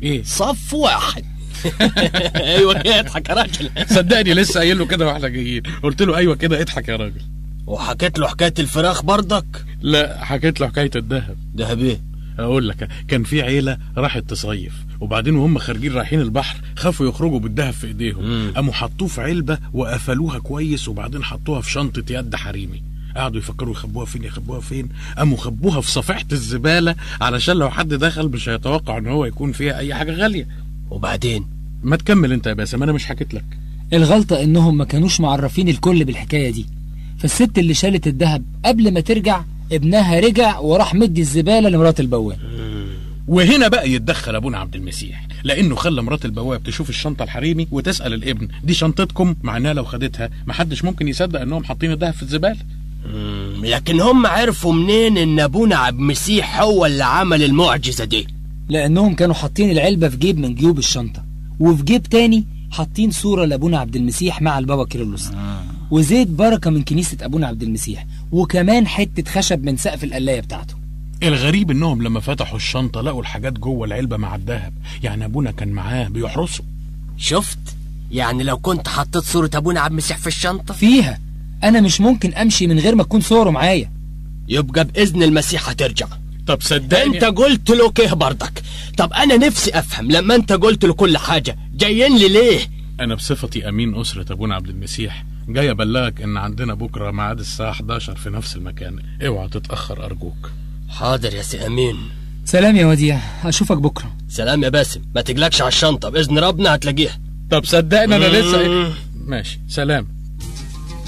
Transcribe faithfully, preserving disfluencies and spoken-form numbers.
ايه؟ صف واحد. ايوه كده اضحك يا راجل. صدقني لسه قايل له كده واحنا جايين، قلت له ايوه كده اضحك يا راجل. وحكيت له حكايه الفراخ برضك؟ لا، حكيت له حكايه الذهب. دهب ايه؟ اقول لك، كان في عيله راحت تصيف، وبعدين وهم خارجين رايحين البحر خافوا يخرجوا بالذهب في ايديهم، قاموا حطوه في علبه وقفلوها كويس، وبعدين حطوها في شنطه يد حريمي. قعدوا يفكروا يخبوها فين يخبوها فين، قاموا خبوها في صفيحه الزباله علشان لو حد دخل مش هيتوقع ان هو يكون فيها اي حاجه غاليه. وبعدين؟ ما تكمل انت يا باسم، انا مش حكيت لك. الغلطه انهم ما كانوش معرفين الكل بالحكايه دي، فالست اللي شالت الذهب قبل ما ترجع ابنها رجع وراح مدي الزباله لمرات البواب. وهنا بقى يتدخل ابونا عبد المسيح، لانه خلى مرات البواب تشوف الشنطه الحريمي وتسال الابن دي شنطتكم، معناها لو خدتها محدش ممكن يصدق انهم حاطين الذهب في الزباله. لكن هم عرفوا منين ان ابونا عبد المسيح هو اللي عمل المعجزه دي؟ لانهم كانوا حاطين العلبه في جيب من جيوب الشنطه، وفي جيب تاني حاطين صوره لابونا عبد المسيح مع البابا كيرلس، وزيت بركه من كنيسه ابونا عبد المسيح، وكمان حته خشب من سقف القلايه بتاعته. الغريب انهم لما فتحوا الشنطه لقوا الحاجات جوه العلبه مع الذهب، يعني ابونا كان معاه بيحرسه. شفت؟ يعني لو كنت حطيت صوره ابونا عبد المسيح في الشنطه فيها، انا مش ممكن امشي من غير ما تكون صوره معايا. يبقى باذن المسيح هترجع. طب صدقني انت قلت له كيه برضك. طب انا نفسي افهم، لما انت قلت له كل حاجه جايين لي ليه؟ انا بصفتي امين اسره ابونا عبد المسيح جاي ابلغك ان عندنا بكره ميعاد الساعه حداشر في نفس المكان، اوعى تتاخر ارجوك. حاضر يا سي امين. سلام يا وديع، اشوفك بكره. سلام يا باسم، ما تقلقش على الشنطه، باذن ربنا هتلاقيها. طب صدقني انا لسه. ماشي، سلام.